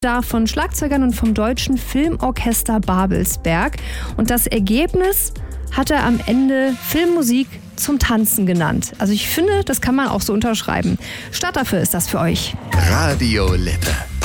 Da von Schlagzeugern und vom Deutschen Filmorchester Babelsberg. Und das Ergebnis hat er am Ende Filmmusik zum Tanzen genannt. Also ich finde, das kann man auch so unterschreiben. Start dafür ist das für euch. Radio Lippe.